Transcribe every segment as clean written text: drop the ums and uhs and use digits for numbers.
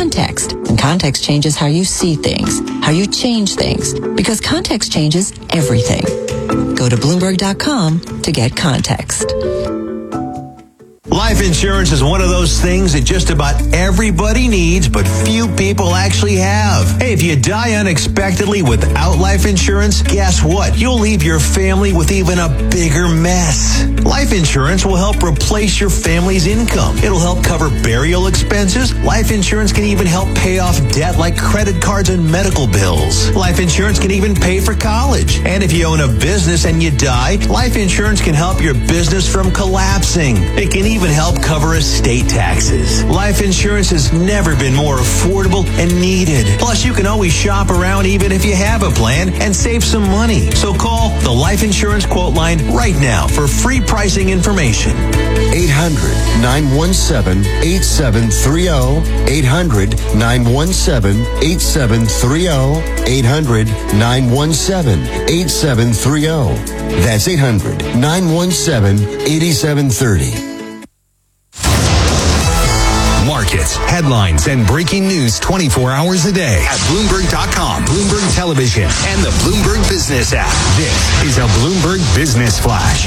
context. And context changes how you see things, how you change things, because context changes everything. Go to Bloomberg.com to get context. Life insurance is one of those things that just about everybody needs, but few people actually have. Hey, if you die unexpectedly without life insurance, guess what? You'll leave your family with even a bigger mess. Life insurance will help replace your family's income. It'll help cover burial expenses. Life insurance can even help pay off debt like credit cards and medical bills. Life insurance can even pay for college. And if you own a business and you die, life insurance can help your business from collapsing. It can even help cover estate taxes. Life insurance has never been more affordable and needed. Plus, you can always shop around even if you have a plan and save some money. So call the Life Insurance Quote Line right now for free pricing information. 800-917-8730. 800-917-8730. 800-917-8730. That's 800-917-8730. Markets, headlines, and breaking news 24 hours a day at Bloomberg.com, Bloomberg Television, and the Bloomberg Business app. This is a Bloomberg Business Flash.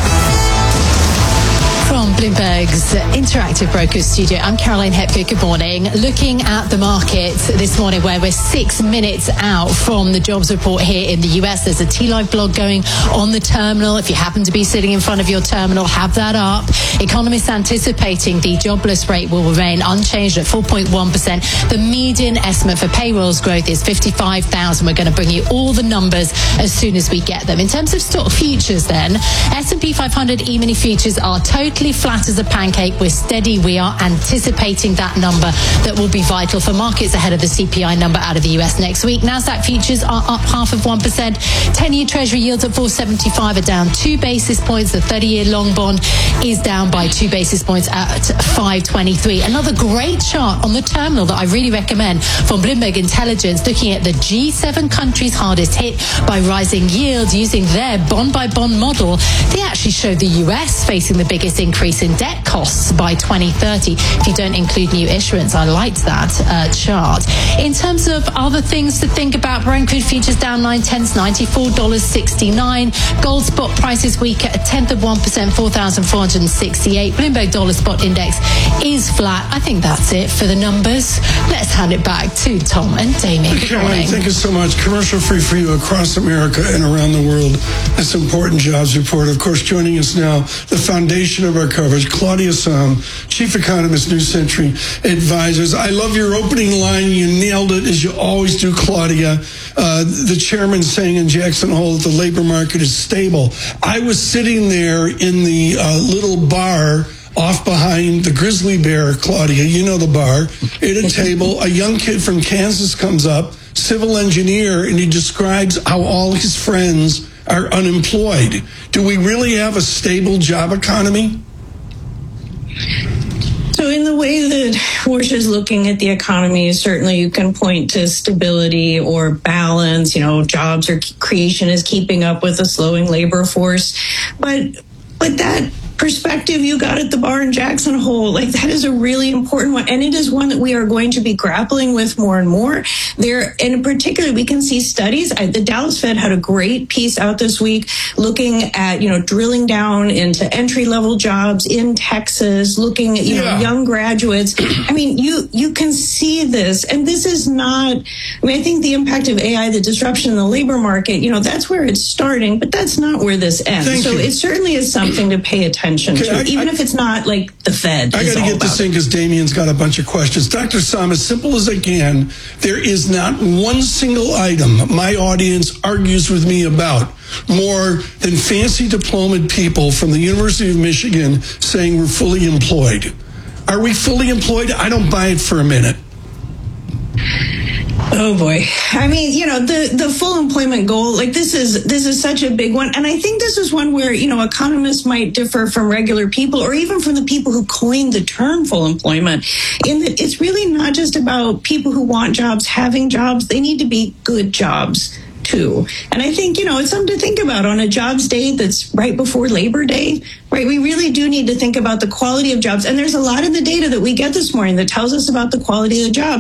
From Bloomberg's Interactive Brokers Studio, I'm Caroline Hepgood. Good morning. Looking at the markets this morning, where we're 6 minutes out from the jobs report here in the US. There's a T-Live blog going on the terminal. If you happen to be sitting in front of your terminal, have that up. Economists anticipating the jobless rate will remain unchanged at 4.1%. The median estimate for payrolls growth is 55,000. We're going to bring you all the numbers as soon as we get them. In terms of stock futures then, S&P 500 E-mini futures are totally flat as a pancake. We're steady. We are anticipating that number that will be vital for markets ahead of the CPI number out of the US next week. Nasdaq futures are up 0.5%. 10-year Treasury yields at 4.75 are down 2 basis points. The 30-year long bond is down by 2 basis points at 5.23. Another great chart on the terminal that I really recommend from Bloomberg Intelligence, looking at the G7 countries hardest hit by rising yields using their bond-by-bond model. They actually show the US facing the biggest increase in debt costs by 2030. If you don't include new issuance, I liked that chart. In terms of other things to think about, Brent crude futures down 9/10, $94.69. Gold spot prices weak at 1/10%, 4,468. Bloomberg dollar spot index is flat. I think that's it for the numbers. Let's hand it back to Tom and Damien. Good morning. Thank you so much. Commercial free for you across America and around the world. This important jobs report. Of course, joining us now, the foundation of our coverage, Claudia Sahm, Chief Economist, New Century Advisors. I love your opening line. You nailed it, as you always do, Claudia. The chairman saying in Jackson Hole that the labor market is stable. I was sitting there in the little bar off behind the Grizzly Bear, Claudia, you know the bar, at a table. A young kid from Kansas comes up, civil engineer, and he describes how all his friends are unemployed. Do we really have a stable job economy? So in the way that Warsh is looking at the economy, certainly you can point to stability or balance, jobs or creation is keeping up with a slowing labor force. But that perspective you got at the bar in Jackson Hole, that is a really important one. And it is one that we are going to be grappling with more and more. There, and in particular, we can see studies. The Dallas Fed had a great piece out this week looking at, drilling down into entry-level jobs in Texas, looking at, young graduates. I mean, you can see this. And this is not, I think the impact of AI, the disruption in the labor market, that's where it's starting, but that's not where this ends. It certainly is something to pay attention to, even if it's not like the Fed. I got to get this in because Damien's got a bunch of questions. Dr. Sahm, as simple as I can, there is not one single item my audience argues with me about more than fancy diplomaed people from the University of Michigan saying we're fully employed. Are we fully employed? I don't buy it for a minute. Oh boy. I mean, the full employment goal, this is such a big one. And I think this is one where, economists might differ from regular people or even from the people who coined the term full employment, in that it's really not just about people who want jobs having jobs. They need to be good jobs too. And I think, it's something to think about on a jobs day that's right before Labor Day, right? We really do need to think about the quality of jobs. And there's a lot of the data that we get this morning that tells us about the quality of the jobs.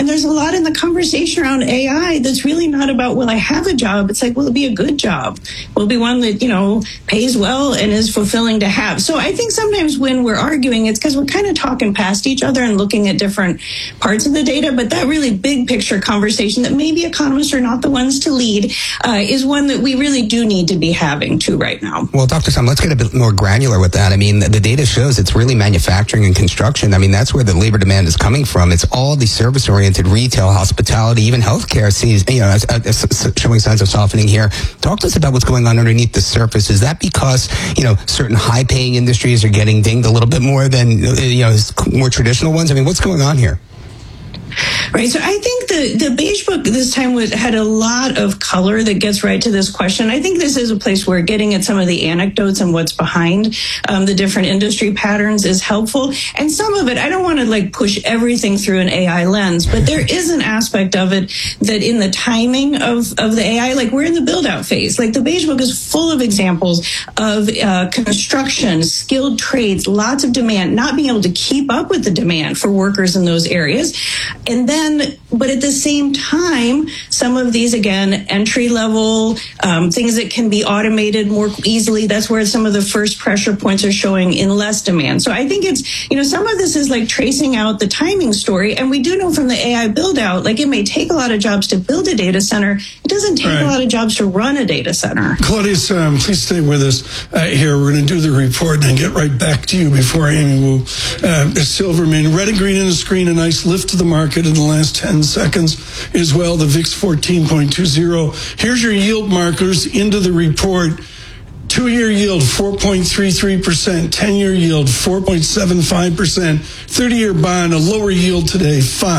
And there's a lot in the conversation around AI that's really not about, will I have a job? It's like, will it be a good job? Will it be one that, pays well and is fulfilling to have? So I think sometimes when we're arguing, it's because we're kind of talking past each other and looking at different parts of the data. But that really big picture conversation that maybe economists are not the ones to lead is one that we really do need to be having too right now. Well, Dr. Sam, let's get a bit more granular with that. I mean, the data shows it's really manufacturing and construction. I mean, that's where the labor demand is coming from. It's all the service-oriented retail, hospitality, even healthcare sees, showing signs of softening here. Talk to us about what's going on underneath the surface. Is that because, certain high-paying industries are getting dinged a little bit more than, more traditional ones? I mean, what's going on here? Right. So I think the Beige Book this time had a lot of color that gets right to this question. I think this is a place where getting at some of the anecdotes and what's behind the different industry patterns is helpful. And some of it, I don't want to push everything through an AI lens, but there is an aspect of it that in the timing of the AI, we're in the build out phase. The Beige Book is full of examples of construction, skilled trades, lots of demand, not being able to keep up with the demand for workers in those areas. And then, but at the same time, some of these, again, entry level, things that can be automated more easily, that's where some of the first pressure points are showing in less demand. So I think it's, some of this is tracing out the timing story. And we do know from the AI build out, it may take a lot of jobs to build a data center. It doesn't take a lot of jobs to run a data center. Claudius, please stay with us here. We're going to do the report and then get right back to you before Amy Wu Silverman. Red and green on the screen, a nice lift to the market in the last 10 seconds as well. The VIX 14.20. Here's your yield markers into the report. 2-year yield, 4.33%. 10-year yield, 4.75%. 30-year bond, a lower yield today,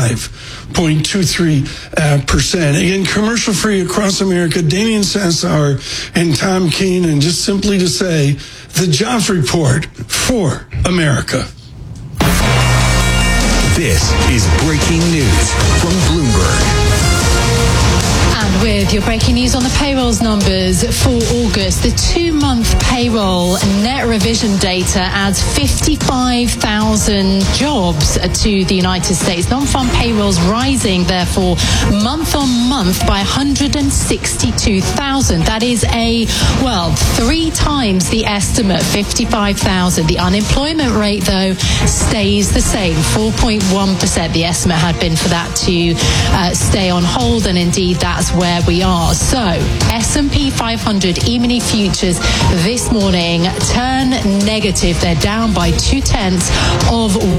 5.23%. Again, commercial free across America. Damian Sassower and Tom Keene. And just simply to say, the jobs report for America. This is breaking news from Bloomberg. And with your breaking news on the payrolls numbers for August, the 2-month payroll net revision data adds 55,000 jobs to the United States. Non-farm payrolls rising, therefore, month on month by 162,000. That is 3 times the estimate, 55,000. The unemployment rate, though, stays the same, 4.1%. The estimate had been for that to stay on hold, and indeed that's where we are. So S&P 500 E-mini futures this morning turn negative. They're down by 0.2%.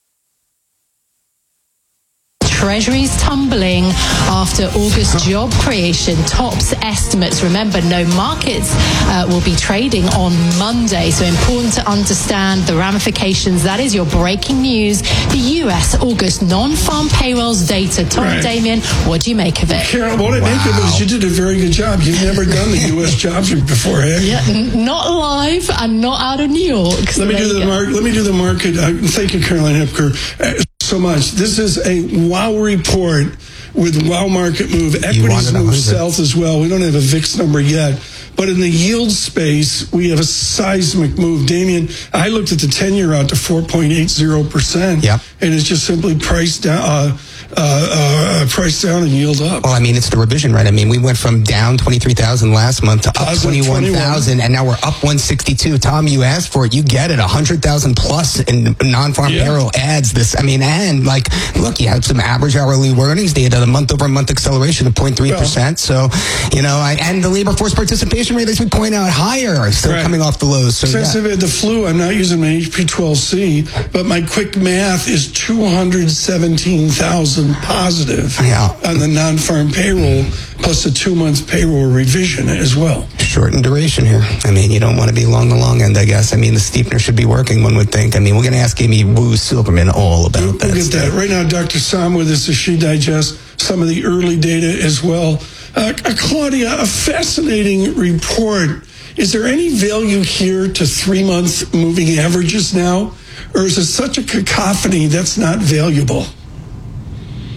Treasuries tumbling after August job creation tops estimates. Remember, no markets will be trading on Monday, so important to understand the ramifications. That is your breaking news. The U.S. August non-farm payrolls data. Tom and Damien, what do you make of it? Carol, what I make of it is you did a very good job. You've never done the U.S. jobs before, have you? Yeah, not live and not out of New York. So let me do the market. Thank you, Caroline Hepker. So much. This is a wow report with wow market move. Equities move south as well. We don't have a VIX number yet. But in the yield space, we have a seismic move. Damien, I looked at the 10-year out to 4.80%. Yep. And it's just simply priced down and yield up. Well, I mean, it's the revision, right? I mean, we went from down 23,000 last month to up 21,000, and now we're up 162. Tom, you asked for it. You get it. 100,000 plus in non-farm payroll adds this. I mean, and look, you have some average hourly earnings data, the month-over-month acceleration of 0.3%. So, and the labor force participation rate, as we point out, higher, still coming off the lows. So, since I've had the flu, I'm not using my HP12C, but my quick math is 217,000 positive on the non-farm payroll, plus a 2-month payroll revision as well. Shortened duration here. I mean, you don't want to be long the long end, I guess. I mean, the steepener should be working, one would think. I mean, we're going to ask Amy Wu Silverman all about that. We'll get that. Right now, Dr. Sam with us as she digests some of the early data as well. Claudia, a fascinating report. Is there any value here to 3-month moving averages now? Or is it such a cacophony that's not valuable?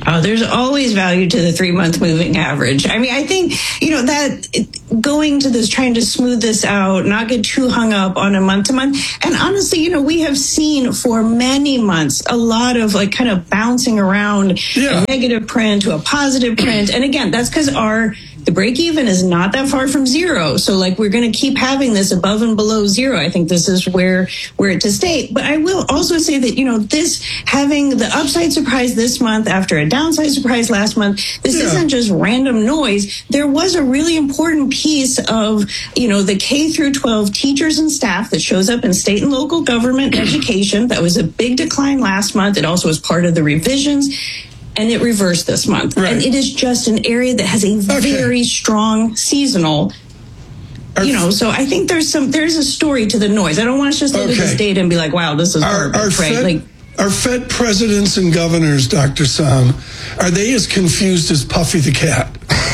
Oh, there's always value to the 3-month moving average. I mean, I think, that going to this, trying to smooth this out, not get too hung up on a month to month. And honestly, we have seen for many months a lot of like kind of bouncing around a negative print to a positive print. And again, that's because the break even is not that far from zero. So like we're going to keep having this above and below zero. I think this is where it to stay. But I will also say that, this having the upside surprise this month after a downside surprise last month, this isn't just random noise. There was a really important piece of, the K through 12 teachers and staff that shows up in state and local government education. That was a big decline last month. It also was part of the revisions. And it reversed this month. Right. And it is just an area that has a very strong seasonal, so I think there's a story to the noise. I don't want to just look at this data and be like, wow, this is garbage, right? Our Fed presidents and governors, Dr. Sam, are they as confused as Puffy the cat?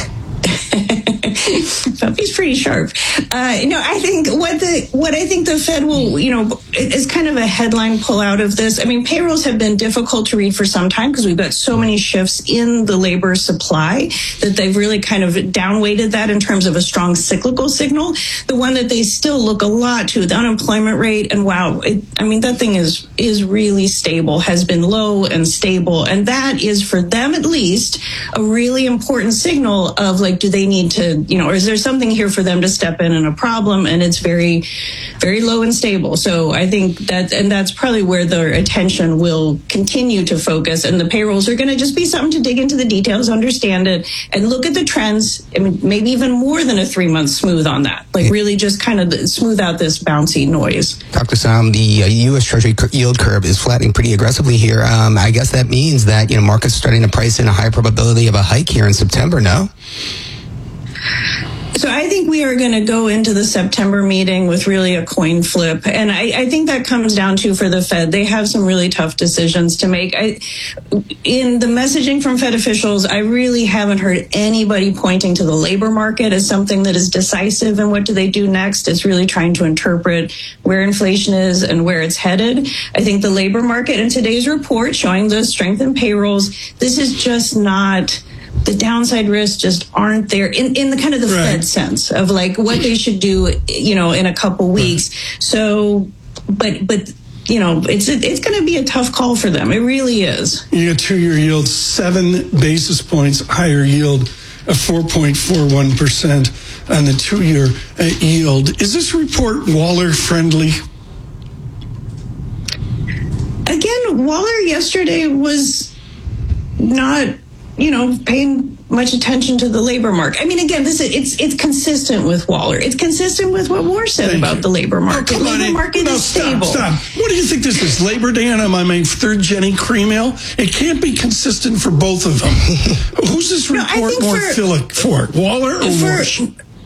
Puffy's pretty sharp. I think what I think the Fed will, is kind of a headline pull out of this. I mean, payrolls have been difficult to read for some time because we've got so many shifts in the labor supply that they've really kind of downweighted that in terms of a strong cyclical signal. The one that they still look a lot to, the unemployment rate, and that thing is really stable, has been low and stable. And that is, for them at least, a really important signal of like, do they need to, or is there something here for them to step in and a problem? And it's very, very low and stable. So I think that's probably where their attention will continue to focus. And the payrolls are going to just be something to dig into the details, understand it, and look at the trends. I mean, maybe even more than a 3-month smooth on that. Like really just kind of smooth out this bouncy noise. Dr. Sam, the U.S. Treasury yield curve is flattening pretty aggressively here. I guess that means that, markets starting to price in a high probability of a hike here in September, no? So I think we are going to go into the September meeting with really a coin flip. And I think that comes down to, for the Fed, they have some really tough decisions to make. In the messaging from Fed officials, I really haven't heard anybody pointing to the labor market as something that is decisive. And what do they do next? It's really trying to interpret where inflation is and where it's headed. I think the labor market in today's report showing the strength in payrolls, this is just not... The downside risks just aren't there in the kind of the Fed sense of like what they should do, in a couple weeks. So, but it's going to be a tough call for them. It really is. You got 2-year yield, 7 basis points higher yield of 4.41% on the 2-year yield. Is this report Waller friendly? Again, Waller yesterday was not, paying much attention to the labor market. I mean, again, it's consistent with Waller. It's consistent with what Moore said about the labor market. The labor market is stable. Stop. What do you think this is? Labor Day on my third Jenny cream ale? It can't be consistent for both of them. Who's this report more for? Waller or Moore?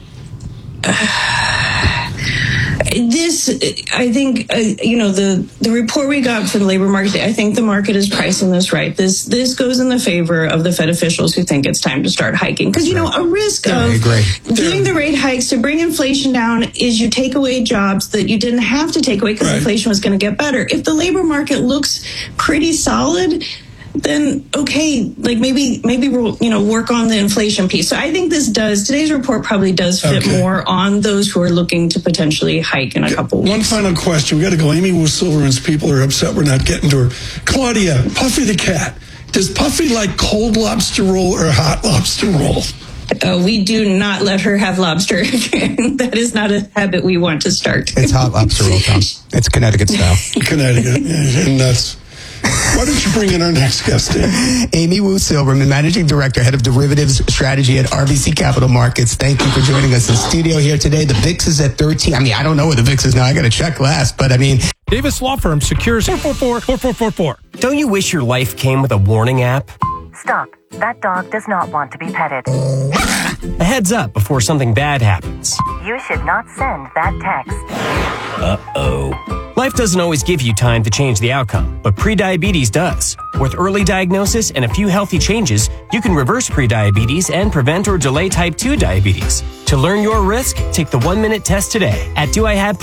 This, I think, the report we got from the labor market, I think the market is pricing this right. This goes in the favor of the Fed officials who think it's time to start hiking. Because, a risk of doing the rate hikes to bring inflation down is you take away jobs that you didn't have to take away because inflation was going to get better. If the labor market looks pretty solid, then okay, like maybe we'll work on the inflation piece. So I think today's report probably does fit more on those who are looking to potentially hike in a couple weeks. One final question. We got to go. Amy Wu Silverman's people are upset we're not getting to her. Claudia, Puffy the cat. Does Puffy like cold lobster roll or hot lobster roll? We do not let her have lobster. That is not a habit we want to start. It's hot lobster roll, Tom. It's Connecticut style. Connecticut. And that's... Why don't you bring in our next guest, Dave? Amy Wu Silverman, Managing Director, Head of Derivatives Strategy at RBC Capital Markets. Thank you for joining us in studio here today. The VIX is at 13. I mean, I don't know where the VIX is now. I got to check last, but I mean... Davis Law Firm secures 444-4444. Don't you wish your life came with a warning app? Stop. That dog does not want to be petted. A heads up before something bad happens. You should not send that text. Uh-oh. Life doesn't always give you time to change the outcome, but prediabetes does. With early diagnosis and a few healthy changes, you can reverse prediabetes and prevent or delay type 2 diabetes. To learn your risk, take the 1-minute test today at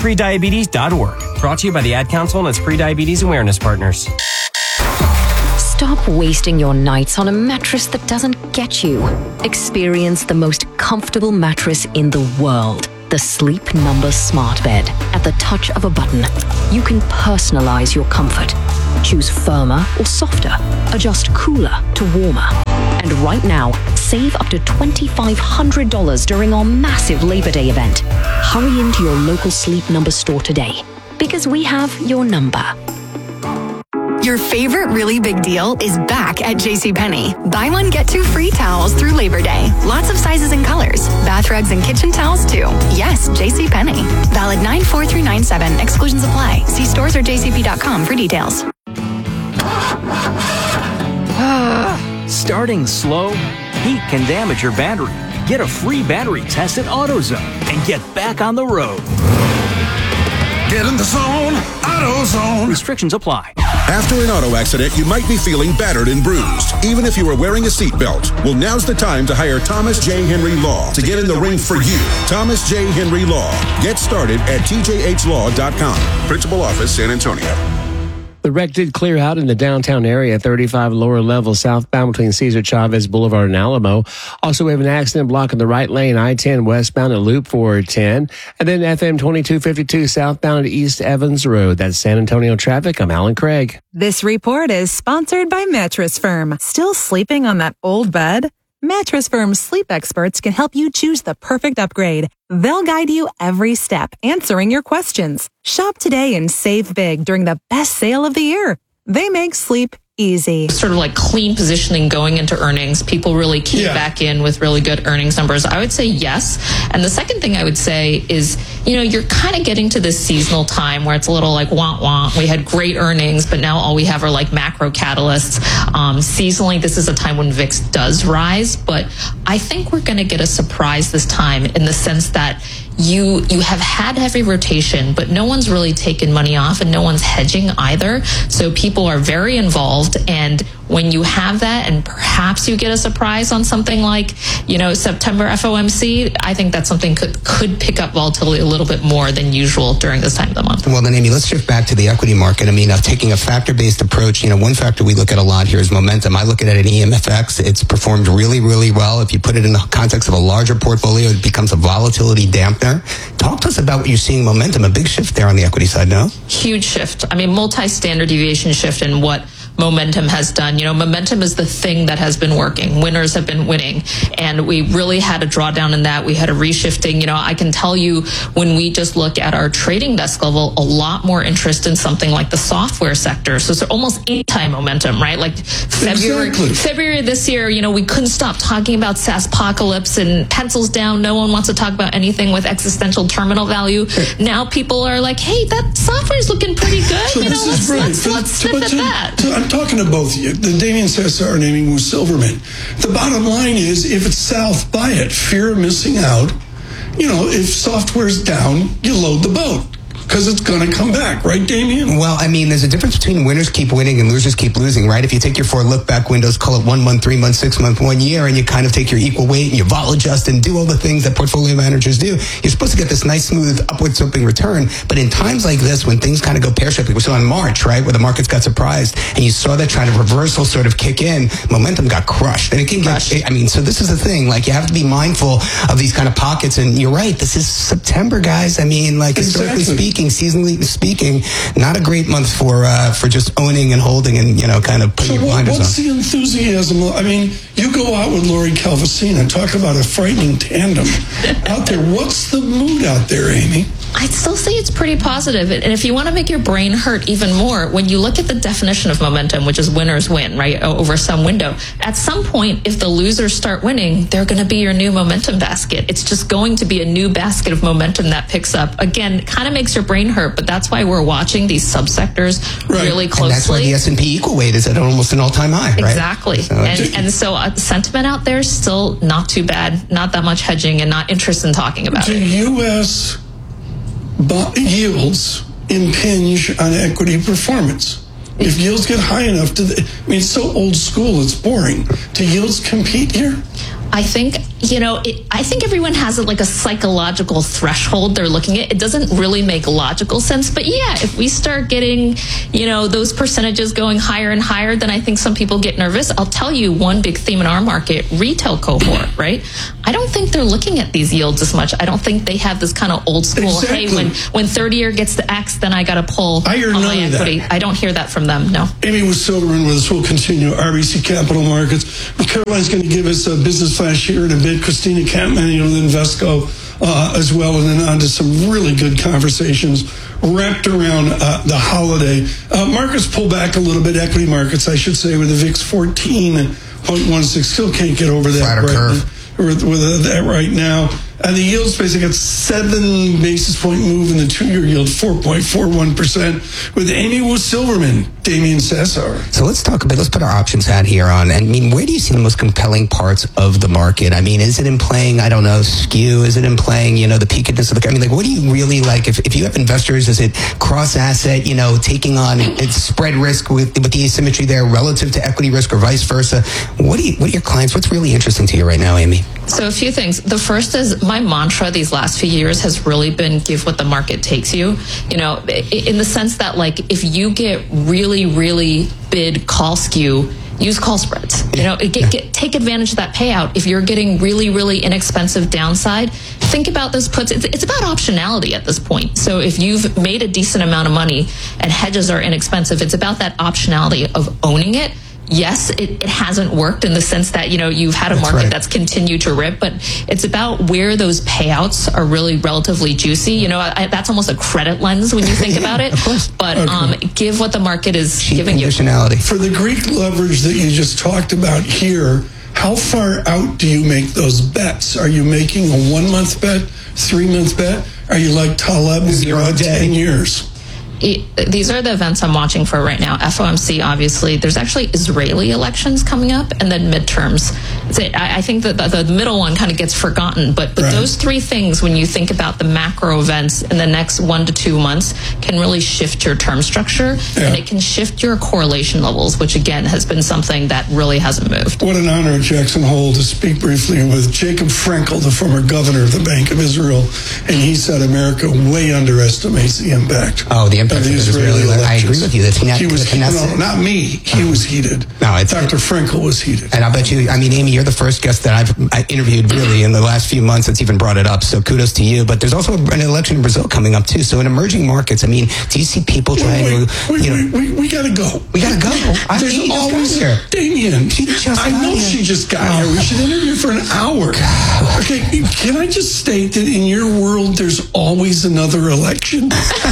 doihaveprediabetes.org. Brought to you by the Ad Council and its Prediabetes Awareness Partners. Stop wasting your nights on a mattress that doesn't get you. Experience the most comfortable mattress in the world. The Sleep Number Smart Bed. At the touch of a button, you can personalize your comfort. Choose firmer or softer. Adjust cooler to warmer. And right now, save up to $2,500 during our massive Labor Day event. Hurry into your local Sleep Number store today, because we have your number. Your favorite really big deal is back at JCPenney. Buy one, get two free towels through Labor Day. Lots of sizes and colors. Bath rugs and kitchen towels too. Yes, JCPenney. Valid 9/4 through 9/7. Exclusions apply. See stores or jcp.com for details. Starting slow? Heat can damage your battery. Get a free battery test at AutoZone and get back on the road. Get in the zone, AutoZone. Restrictions apply. After an auto accident, you might be feeling battered and bruised, even if you are wearing a seatbelt. Well, now's the time to hire Thomas J. Henry Law to get in the ring for you. Thomas J. Henry Law. Get started at tjhlaw.com. Principal Office, San Antonio. The wreck did clear out in the downtown area, 35 lower level southbound between Cesar Chavez Boulevard and Alamo. Also, we have an accident blocking the right lane, I-10 westbound at Loop 410. And then FM 2252 southbound at East Evans Road. That's San Antonio traffic. I'm Alan Craig. This report is sponsored by Mattress Firm. Still sleeping on that old bed? Mattress Firm's sleep experts can help you choose the perfect upgrade. They'll guide you every step, answering your questions. Shop today and save big during the best sale of the year. They make sleep easy. Sort of like clean positioning going into earnings. People really came back in with really good earnings numbers. I would say yes. And the second thing I would say is, you're kind of getting to this seasonal time where it's a little like wah. We had great earnings, but now all we have are like macro catalysts. Seasonally, this is a time when VIX does rise, but I think we're going to get a surprise this time in the sense that you have had heavy rotation, but no one's really taken money off and no one's hedging either. So people are very involved. And when you have that and perhaps you get a surprise on something like, September FOMC, I think that's something could pick up volatility a little bit more than usual during this time of the month. Well, then, Amy, let's shift back to the equity market. I mean, taking a factor-based approach, one factor we look at a lot here is momentum. I look at it in EMFX. It's performed really, really well. If you put it in the context of a larger portfolio, it becomes a volatility dampener. Talk to us about what you're seeing momentum, a big shift there on the equity side, no? Huge shift. I mean, multi-standard deviation shift in what momentum has done. Momentum is the thing that has been working. Winners have been winning. And we really had a drawdown in that. We had a reshifting. I can tell you when we just look at our trading desk level, a lot more interest in something like the software sector. So it's almost anti-momentum, right? Like February this year, we couldn't stop talking about SaaSpocalypse and pencils down. No one wants to talk about anything with existential terminal value. Now people are like, hey, that software is looking pretty good. So let's sniff at that. I'm talking to both of you. The Damien Cesar and Amy Wu Silverman. The bottom line is, if it's south, buy it. Fear of missing out. If software's down, you load the boat. Because it's going to come back, right, Damien? Well, I mean, there's a difference between winners keep winning and losers keep losing, right? If you take your 4 look-back windows, call it 1 month, 3 months, 6 month, 1 year, and you kind of take your equal weight and you vol adjust and do all the things that portfolio managers do, you're supposed to get this nice, smooth, upward sloping return. But in times like this, when things kind of go pear-shaped, we saw in March, right, where the markets got surprised, and you saw that kind of reversal sort of kick in, momentum got crushed. And it can get, so this is the thing, like, you have to be mindful of these kind of pockets. And you're right, this is September, guys. I mean, like, historically speaking, seasonally speaking, not a great month for just owning and holding and kind of putting your blinders on. What's the enthusiasm? I mean, you go out with Lori Calvasina and talk about a frightening tandem out there. What's the mood out there, Amy? I'd still say it's pretty positive. And if you want to make your brain hurt even more, when you look at the definition of momentum, which is winners win, right, over some window, at some point, if the losers start winning, they're going to be your new momentum basket. It's just going to be a new basket of momentum that picks up. Again, it kind of makes your brain hurt, but that's why we're watching these subsectors really closely. And that's why the S&P equal weight is at almost an all-time high, right? Exactly. So sentiment out there is still not too bad, not that much hedging, and not interest in talking about it. U.S. yields impinge on equity performance. If yields get high enough, it's so old school, it's boring. Do yields compete here? I think, I think everyone has like a psychological threshold they're looking at. It doesn't really make logical sense. But yeah, if we start getting, those percentages going higher and higher, then I think some people get nervous. I'll tell you one big theme in our market, retail cohort, right? I don't think they're looking at these yields as much. I don't think they have this kind of old school, hey, when 30-year gets to X, then I got to pull I hear on none my of equity. that. I don't hear that from them, no. Amy Silverman with us. We'll continue. RBC Capital Markets. Caroline's going to give us a business flash here in a bit. Christina Campman with Invesco as well, and then on to some really good conversations wrapped around the holiday. Markets pull back a little bit. Equity markets, I should say, with the VIX 14.16. Still can't get over that right now. And the yield space, I got 7 basis point move in the 2-year yield, 4.41%. With Amy Silverman, Damian Sassower. So let's talk about, let's put our options hat here on. I mean, where do you see the most compelling parts of the market? I mean, is it in playing, I don't know, skew? Is it in playing, the peakedness of the, what do you really like? If you have investors, is it cross asset, taking on its spread risk with the asymmetry there relative to equity risk or vice versa? What are your clients, what's really interesting to you right now, Amy? So a few things. The first is my mantra these last few years has really been give what the market takes you. In the sense that if you get really, really bid call skew, use call spreads. Take advantage of that payout. If you're getting really, really inexpensive downside, think about those puts. It's about optionality at this point. So if you've made a decent amount of money and hedges are inexpensive, it's about that optionality of owning it. Yes, it hasn't worked in the sense that, you've had a market that's continued to rip, but it's about where those payouts are really relatively juicy. That's almost a credit lens when you think about it. But give what the market is giving you. For the Greek leverage that you just talked about here, how far out do you make those bets? Are you making a 1-month bet, 3-month bet? Are you like Taleb, 10 years? These are the events I'm watching for right now. FOMC, obviously. There's actually Israeli elections coming up, and then midterms. I think that the middle one kind of gets forgotten, but those 3 things, when you think about the macro events in the next 1 to 2 months, can really shift your term structure, and it can shift your correlation levels, which again has been something that really hasn't moved. What an honor at Jackson Hole to speak briefly with Jacob Frenkel, the former governor of the Bank of Israel, and he said America way underestimates the impact. Oh, the impact of the Israeli elections. I agree with you. Not me. He was heated. No, Dr. Frenkel was heated. And I'll bet you, Amy, you're the first guest that I've interviewed really in the last few months that's even brought it up. So kudos to you. But there's also an election in Brazil coming up too. So in emerging markets, do you see people trying to, we gotta go. We gotta go. There's always here. Damien, I know she just got here. We should interview for an hour. Okay, can I just state that in your world, there's always another election?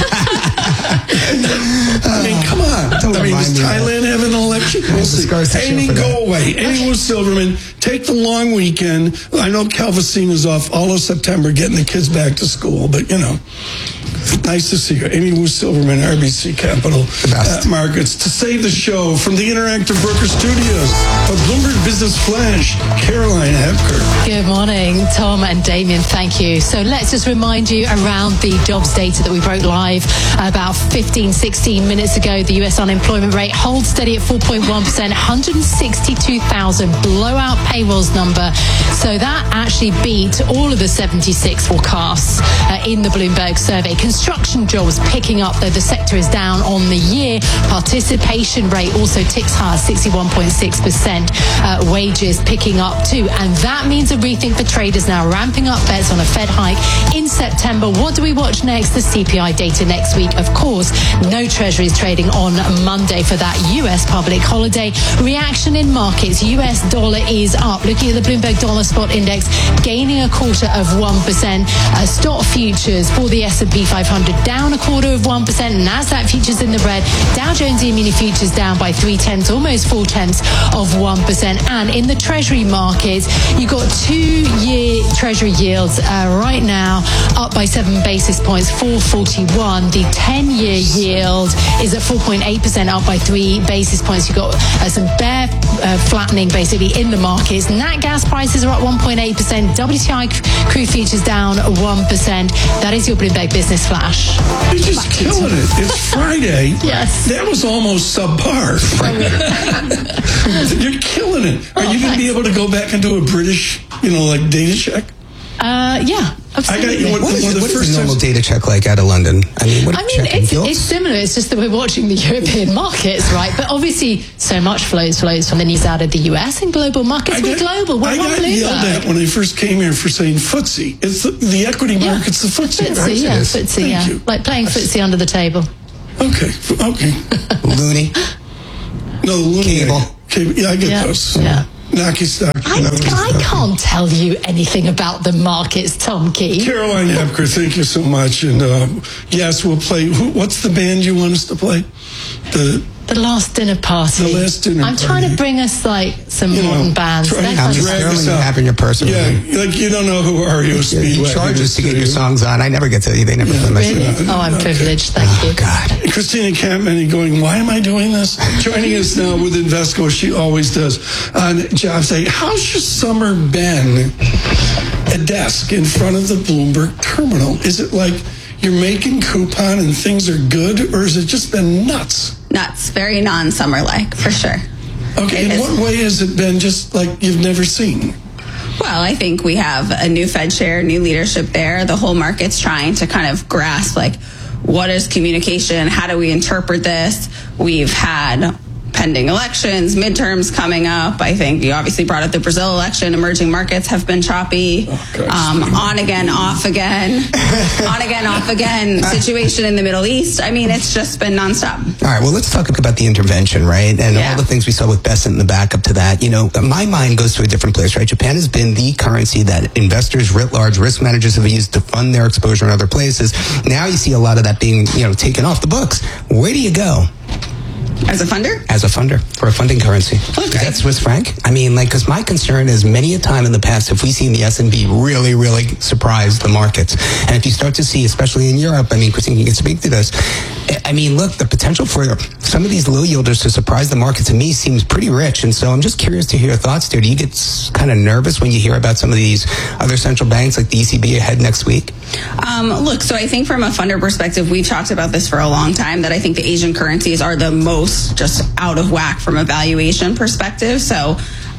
Come on. Does Thailand have an election? We'll see. Amy, go away. Amy Silverman, take the long weekend. I know Calvacine is off all of September getting the kids back to school, but nice to see you. Amy Silverman, RBC Capital Markets. To save the show from the Interactive Broker Studios of Bloomberg Business Flash, Caroline Hepker. Good morning, Tom and Damien. Thank you. So let's just remind you around the jobs data that we broke live about 15, 16 minutes ago. The U.S. unemployment rate holds steady at 4.1%, 162,000 blowout payrolls number. So that actually beat all of the 76 forecasts in the Bloomberg survey. Construction jobs picking up, though the sector is down on the year. Participation rate also ticks higher, 61.6%. Wages picking up too. And that means a rethink for traders now, ramping up bets on a Fed hike in September. What do we watch next? The CPI data next week, of course. No treasuries trading on Monday for that US public holiday. Reaction in markets. US dollar is up. Looking at the Bloomberg Dollar Spot Index, gaining 0.25%. Stock futures for the S&P 500 down 0.25%. NASDAQ futures in the red. Dow Jones E-mini futures down by 0.3, almost 0.4%. And in the treasury markets, you've got 2-year treasury yields right now up by 7 basis points, 4.41. The 10-year yield is at 4.8%, up by 3 basis points. You've got some bear flattening basically in the markets. Nat gas prices are up 1.8%. WTI crude futures down 1%. That is your Bloomberg Business Flash. You're just killing it. It's Friday. Yes. That was almost subpar. You're killing it. Are you going to be able to go back into a British like data check? Yeah, absolutely. What is a normal data check like out of London? I mean, it's similar. It's just that we're watching the European markets, right? But obviously, so much flows from the news out of the US and global markets. We're global. We're I got yelled at when I first came here for saying footsie. It's the equity market's the footsie. Footsie, right? Footsie, yeah. Like playing footsie under the table. Okay. Looney. No, Looney. Cable. Yeah, I get those. Yeah. Knocky stock. I can't tell you anything about the markets, Tom Key. Caroline Hepker, thank you so much. And yes, we'll play. What's the band you want us to play? The Last Dinner Party. The Last Dinner I'm Party. trying to bring us some modern bands. I'm just Sterling having your personal. Yeah, like you don't know who REO Speedway He charges to get your songs on. I never get to. They never play my Really? songs. Oh, I'm privileged. Thank you. God. Christina Campman going, why am I doing this? Joining us now with Invesco, she always does, on Job Day. How's your summer been? A desk in front of the Bloomberg terminal. Is it like you're making coupon and things are good, or has it just been nuts? Nuts. Very non-summer-like, for sure. Okay, in what way has it been just like you've never seen? Well, I think we have a new Fed chair, new leadership there. The whole market's trying to kind of grasp, what is communication? How do we interpret this? We've had pending elections, midterms coming up. I think you obviously brought up the Brazil election. Emerging markets have been choppy. On again, off again. On again, off again. Situation in the Middle East. I mean, it's just been nonstop. All right, well, let's talk about the intervention, right? And all the things we saw with Bessent in the backup to that. My mind goes to a different place, right? Japan has been the currency that investors writ large, risk managers have used to fund their exposure in other places. Now you see a lot of that being, taken off the books. Where do you go? As a funder? As a funder, for a funding currency. Okay. Is that Swiss franc? I mean, because my concern is many a time in the past, if we see the S&P really, really surprise the markets, and if you start to see, especially in Europe, I mean, Christine, you can speak to this, I mean, look, the potential for some of these low yielders to surprise the market to me seems pretty rich, and so I'm just curious to hear your thoughts there. Do you get kind of nervous when you hear about some of these other central banks like the ECB ahead next week? Look, so I think from a funder perspective, we've talked about this for a long time, that I think the Asian currencies are the most just out of whack from a valuation perspective. So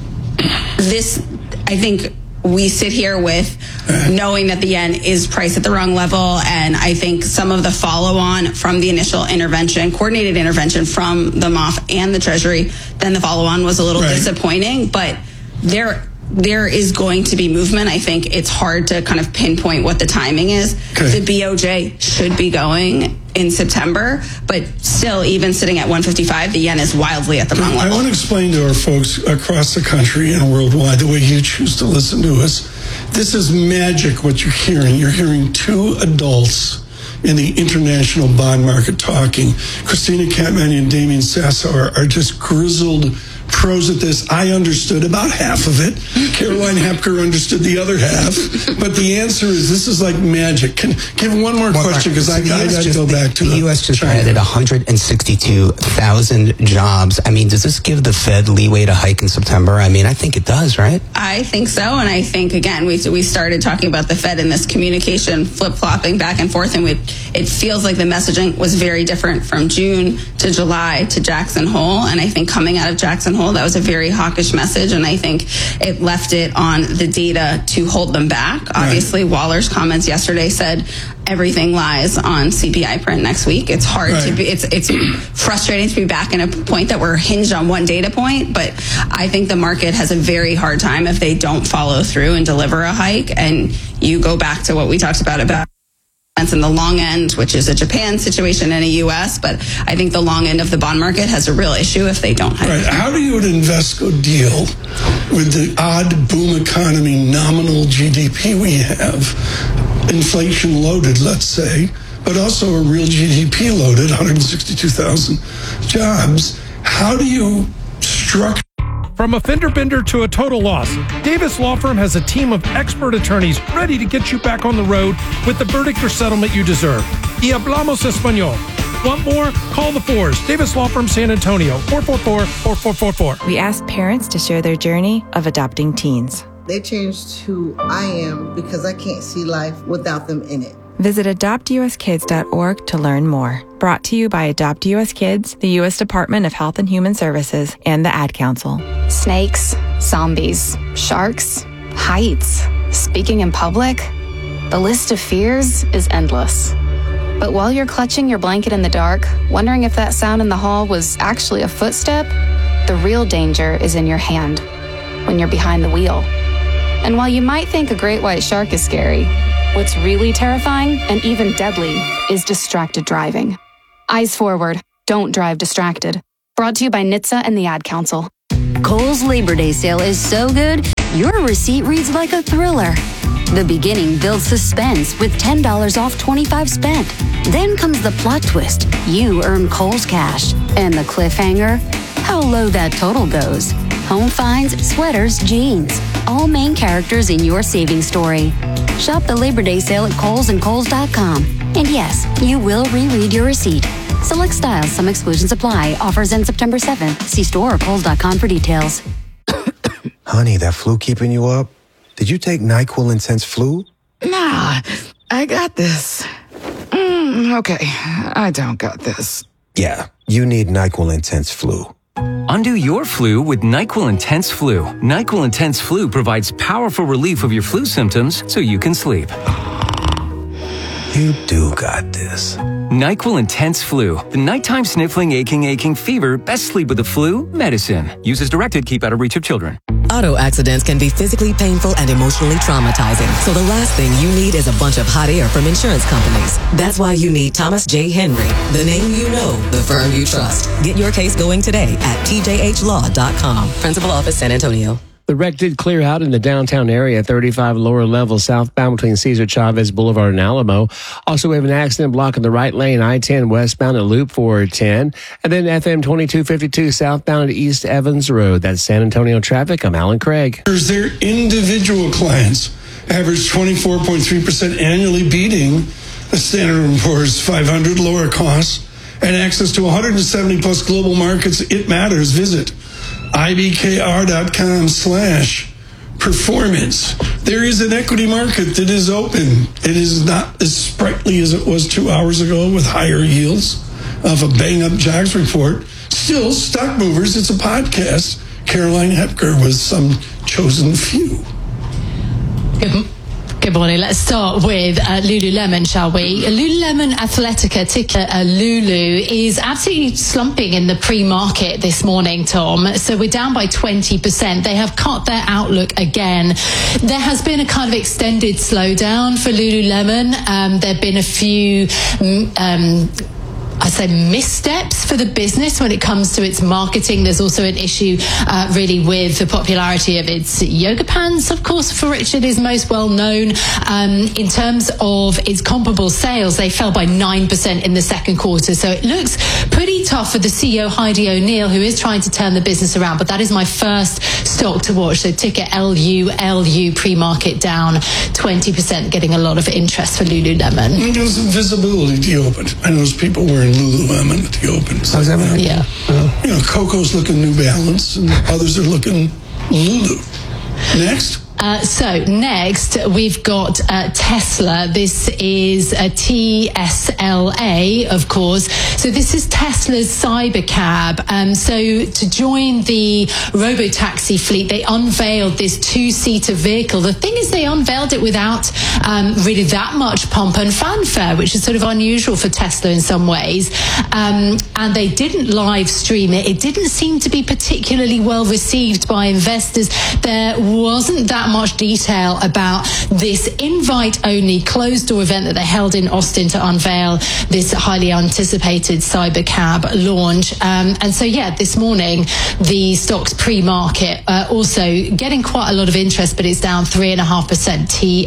I think we sit here with knowing that the yen is priced at the wrong level, and I think some of the follow-on from the initial intervention, coordinated intervention from the MOF and the Treasury, then the follow-on was a little disappointing, but there is going to be movement. I think it's hard to kind of pinpoint what the timing is. Okay. The BOJ should be going in September, but still, even sitting at 155, the yen is wildly at the wrong level. I want to explain to our folks across the country and worldwide, the way you choose to listen to us. This is magic what you're hearing. You're hearing two adults in the international bond market talking. Christina Campman and Damien Sasso are just grizzled pros at this. I understood about half of it. Caroline Hepker understood the other half. But the answer is, this is like magic. Give one more question, because I got to go back to the U.S. just added 162,000 jobs. I mean, does this give the Fed leeway to hike in September? I mean, I think it does, right? I think so. And I think, again, we started talking about the Fed and this communication flip-flopping back and forth. And it feels like the messaging was very different from June to July to Jackson Hole. And I think coming out of Jackson Hole, that was a very hawkish message, and I think it left it on the data to hold them back. Obviously, Waller's comments yesterday said everything lies on CPI print next week. It's hard to be, it's frustrating to be back in a point that we're hinged on one data point, but I think the market has a very hard time if they don't follow through and deliver a hike. And you go back to what we talked about in the long end, which is a Japan situation and a U.S., but I think the long end of the bond market has a real issue if they don't hike. How do you at Invesco deal with the odd boom economy nominal GDP we have, inflation loaded, let's say, but also a real GDP loaded, 162,000 jobs? How do you structure? From a fender bender to a total loss, Davis Law Firm has a team of expert attorneys ready to get you back on the road with the verdict or settlement you deserve. Y hablamos español. Want more? Call the Fours. Davis Law Firm, San Antonio, 444-4444. We asked parents to share their journey of adopting teens. They changed who I am because I can't see life without them in it. Visit adoptuskids.org to learn more. Brought to you by Adopt US Kids, the U.S. Department of Health and Human Services, and the Ad Council. Snakes, zombies, sharks, Heights. Speaking in public. The list of fears is endless. But while you're clutching your blanket in the dark, wondering if that sound in the hall was actually a footstep, the real danger is in your hand, when you're behind the wheel. And while you might think a great white shark is scary, what's really terrifying and even deadly is distracted driving. Eyes forward, don't drive distracted. Brought to you by NHTSA and the Ad Council. Kohl's Labor Day sale is so good, your receipt reads like a thriller. The beginning builds suspense with $10 off 25 spent. Then comes the plot twist. You earn Kohl's cash. And the cliffhanger? How low that total goes. Home finds, sweaters, jeans. All main characters in your savings story. Shop the Labor Day sale at Kohl's and Kohls.com. And yes, you will reread your receipt. Select styles, some exclusions apply. Offers end September 7th. See store or Kohls.com for details. Honey, that flu keeping you up? Did you take NyQuil Intense Flu? Nah, I got this. Okay, I don't got this. Yeah, you need NyQuil Intense Flu. Undo your flu with NyQuil Intense Flu. NyQuil Intense Flu provides powerful relief of your flu symptoms so you can sleep. You do got this. NyQuil Intense Flu. The nighttime sniffling, aching fever. Best sleep with the flu medicine. Use as directed. Keep out of reach of children. Auto accidents can be physically painful and emotionally traumatizing. So the last thing you need is a bunch of hot air from insurance companies. That's why you need Thomas J. Henry, the name you know, the firm you trust. Get your case going today at tjhlaw.com. Principal Office, San Antonio. The wreck did clear out in the downtown area, 35 lower level southbound between Cesar Chavez Boulevard and Alamo. Also, we have an accident blocking the right lane, I-10 westbound at Loop 410. And then FM 2252 southbound at East Evans Road. That's San Antonio traffic. I'm Alan Craig. Their individual clients averaged 24.3% annually, beating the Standard & Poor's 500 lower costs and access to 170 plus global markets. It matters. Visit ibkr.com/performance. There is an equity market that is open. It is not as sprightly as it was 2 hours ago with higher yields of a bang-up jobs report. Still, Stock Movers, it's a podcast. Caroline Hepker with some chosen few. Good morning. Let's start with Lululemon, shall we? Lululemon Athletica, ticker Lulu, is absolutely slumping in the pre-market this morning, Tom. So we're down by 20%. They have cut their outlook again. There has been a kind of extended slowdown for Lululemon. There have been a few I say missteps for the business when it comes to its marketing. There's also an issue really with the popularity of its yoga pants, of course, for which it is most well known. In terms of its comparable sales, they fell by 9% in the second quarter. So it looks pretty tough for the CEO, Heidi O'Neill, who is trying to turn the business around. But that is my first stock to watch. So ticker LULU, pre-market down 20%, getting a lot of interest for Lululemon. There's some visibility at the open. I noticed people wearing Lululemon at the open. Yeah. You know, Coco's looking New Balance and others are looking Lulu. Next. So next we've got Tesla. This is a TSLA, of course. So this is Tesla's Cybercab. So to join the robotaxi fleet, they unveiled this two-seater vehicle. The thing is, they unveiled it without really that much pomp and fanfare, which is sort of unusual for Tesla in some ways. And they didn't live stream it. It didn't seem to be particularly well received by investors. There wasn't that much detail about this invite-only closed-door event that they held in Austin to unveil this highly anticipated Cybercab launch. And so, yeah, this morning, the stock's pre-market also getting quite a lot of interest, but it's down 3.5%,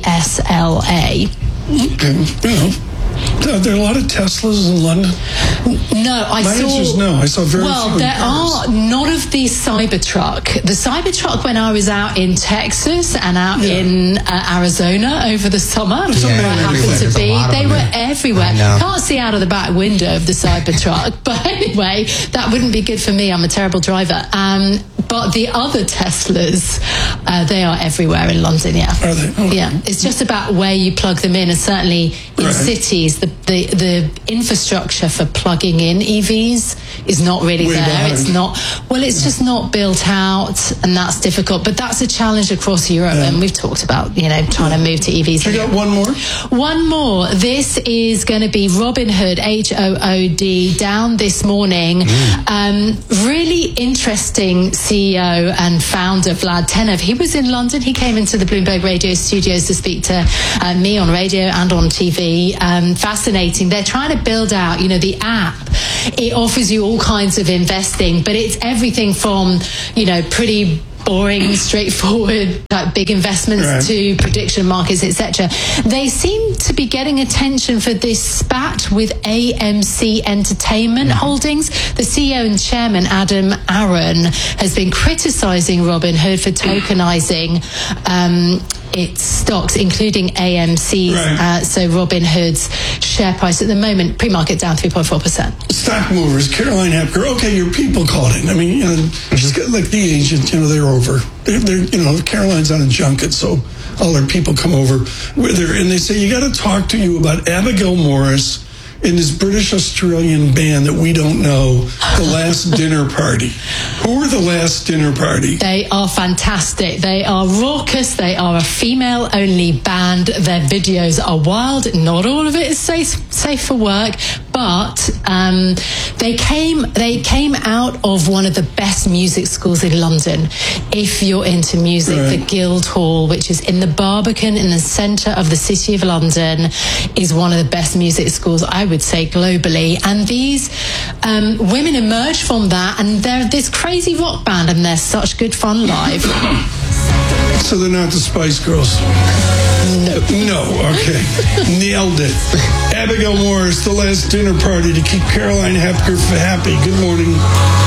TSLA. Okay, yeah. Are there a lot of Teslas in London? No, My answer is no. I saw very few. Well, there are not of the Cybertruck. The Cybertruck, when I was out in Texas and out in Arizona over the summer, where I happened to be, they were everywhere. Can't see out of the back window of the Cybertruck, but anyway, that wouldn't be good for me. I'm a terrible driver. But the other Teslas, they are everywhere in London, yeah. Are they? Oh. Yeah, it's just about where you plug them in, and certainly in cities, the infrastructure for plugging in EVs is not really Way there. behind. It's not, well, it's just not built out, and that's difficult. But that's a challenge across Europe, and we've talked about, you know, trying to move to EVs. I got one more. One more. This is going to be Robinhood, HOOD, down this morning. Really interesting CEO and founder Vlad Tenev. He was in London. He came into the Bloomberg Radio studios to speak to me on radio and on TV. Fascinating. They're trying to build out, you know, the app. It offers you all kinds of investing, but it's everything from, you know, pretty boring, straightforward, like big investments to prediction markets, etc. They seem to be getting attention for this spat with AMC Entertainment Holdings. The CEO and chairman, Adam Aron, has been criticizing Robinhood for tokenizing its stocks, including AMC's. So Robinhood's share price at the moment, pre-market down 3.4%. Stock movers, Caroline Hepker. Okay, your people called in. I mean, you know, she's got, like the agent, you know, they're over. They're you know, Caroline's on a junket, so all her people come over with her, and they say, you got to talk to you about Abigail Morris and this British-Australian band that we don't know, The Last Dinner Party. Who are The Last Dinner Party? They are fantastic. They are raucous. They are a female-only band. Their videos are wild. Not all of it is safe for work, but they came out of one of the best music schools in London. If you're into music, the Guildhall, which is in the Barbican in the centre of the City of London, is one of the best music schools, I would say, globally. And these women emerge from that, and they're this crazy rock band, and they're such good fun live. So they're not the Spice Girls? No, okay. Nailed it. Abigail Morris, The Last Dinner Party, to keep Caroline Hepker happy. Good morning.